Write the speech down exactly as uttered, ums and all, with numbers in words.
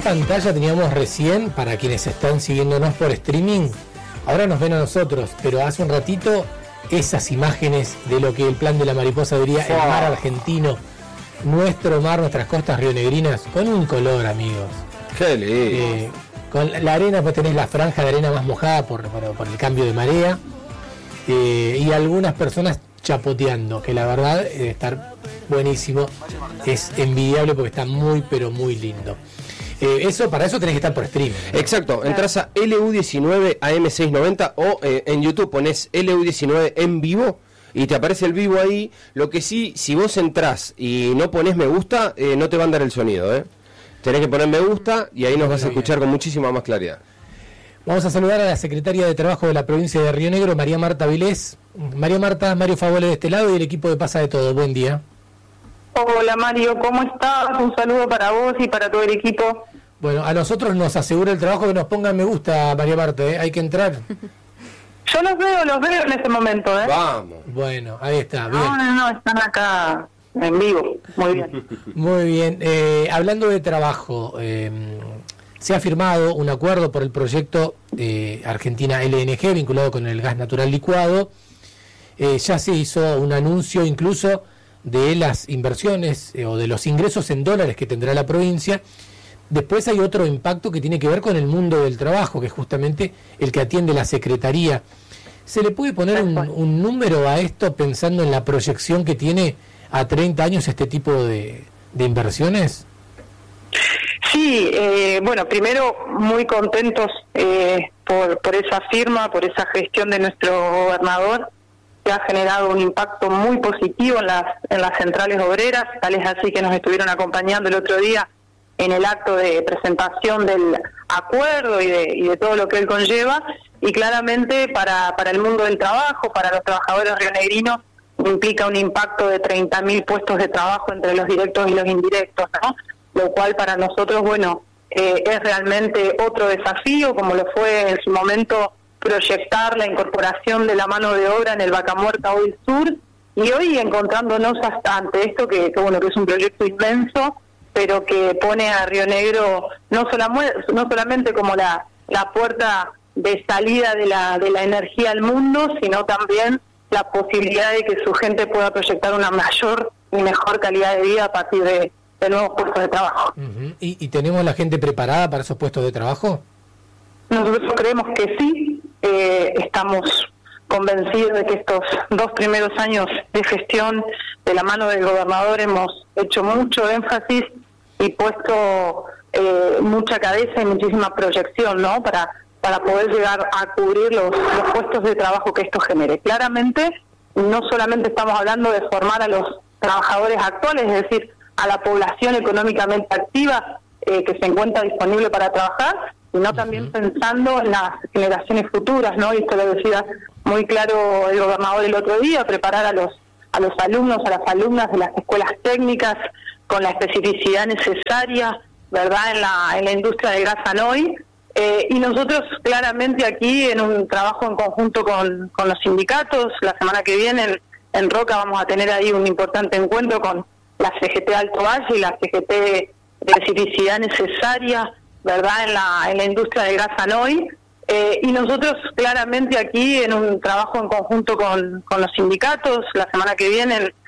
pantalla teníamos recién, para quienes están siguiéndonos por streaming, ahora nos ven a nosotros, pero hace un ratito esas imágenes de lo que el plan de la mariposa diría el mar argentino, nuestro mar, nuestras costas rionegrinas, con un color, amigos. Qué lindo. Eh, con la arena, pues tenés la franja de arena más mojada por, por, por el cambio de marea, eh, y algunas personas chapoteando, que la verdad debe estar buenísimo, es envidiable porque está muy pero muy lindo. Eh, eso, para eso tenés que estar por streaming, ¿no? Exacto, entras a L U diecinueve A M seiscientos noventa o eh, en YouTube pones L U diecinueve en vivo y te aparece el vivo ahí. Lo que sí, si vos entrás y no pones me gusta, eh, no te va a andar el sonido, ¿eh? Tenés que poner me gusta y ahí nos vas a escuchar con muchísima más claridad. Vamos a saludar a la secretaria de Trabajo de la provincia de Río Negro, María Marta Vilés. María Marta, Mario Favole de este lado y el equipo de Pasa de Todo. Buen día. Hola Mario, ¿cómo estás? Un saludo para vos y para todo el equipo. Bueno, a nosotros nos asegura el trabajo que nos pongan me gusta, María Marta, ¿eh? Hay que entrar. Yo los veo, los veo en este momento, ¿eh? Vamos. Bueno, ahí está, bien. No, no, no, están acá en vivo, muy bien. Muy bien, eh, hablando de trabajo, eh, se ha firmado un acuerdo por el proyecto eh, Argentina L N G vinculado con el gas natural licuado. Eh, ya se hizo un anuncio incluso de las inversiones eh, o de los ingresos en dólares que tendrá la provincia. Después hay otro impacto que tiene que ver con el mundo del trabajo, que es justamente el que atiende la Secretaría. ¿Se le puede poner un, un número a esto pensando en la proyección que tiene a treinta años este tipo de, de inversiones? Sí, eh, bueno, primero muy contentos eh, por, por esa firma, por esa gestión de nuestro gobernador, que ha generado un impacto muy positivo en las, en las centrales obreras, tal es así que nos estuvieron acompañando el otro día en el acto de presentación del acuerdo y de, y de todo lo que él conlleva, y claramente para, para el mundo del trabajo, para los trabajadores rionegrinos, implica un impacto de treinta mil puestos de trabajo entre los directos y los indirectos, ¿no? Lo cual para nosotros, bueno, eh, es realmente otro desafío, como lo fue en su momento proyectar la incorporación de la mano de obra en el Vaca Muerta Oil Sur, y hoy encontrándonos hasta ante esto, que, que bueno, que es un proyecto inmenso, pero que pone a Río Negro no, sola, no solamente como la, la puerta de salida de la, de la energía al mundo, sino también la posibilidad de que su gente pueda proyectar una mayor y mejor calidad de vida a partir de, de nuevos puestos de trabajo. Uh-huh. ¿Y, ¿Y tenemos la gente preparada para esos puestos de trabajo? Nosotros creemos que sí, eh, estamos convencidos de que estos dos primeros años de gestión de la mano del gobernador hemos hecho mucho énfasis y puesto eh, mucha cabeza y muchísima proyección, ¿no? Para para poder llegar a cubrir los, los puestos de trabajo que esto genere. Claramente, no solamente estamos hablando de formar a los trabajadores actuales, es decir, a la población económicamente activa eh, que se encuentra disponible para trabajar, sino también pensando en las generaciones futuras, ¿no? Y esto lo decía muy claro el gobernador el otro día, preparar a los a los alumnos, a las alumnas de las escuelas técnicas con la especificidad necesaria, ¿verdad?, en la en la industria del gas anoy. Eh, y nosotros claramente aquí en un trabajo en conjunto con, con los sindicatos, la semana que viene en, en Roca vamos a tener ahí un importante encuentro con la C G T Alto Valle y la C G T de especificidad necesaria, ¿verdad?, en la en la industria del gas anoy. Eh, y nosotros claramente aquí en un trabajo en conjunto con, con los sindicatos, la semana que viene en,